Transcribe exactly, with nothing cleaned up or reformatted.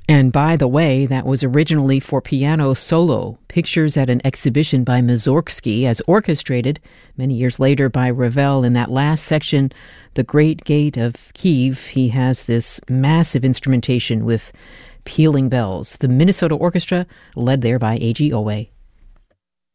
And by the way, that was originally for piano solo, pictures at an exhibition by Mussorgsky as orchestrated many years later by Ravel. In that last section, The Great Gate of Kiev, he has this massive instrumentation with pealing bells. The Minnesota Orchestra, led there by A G Owe.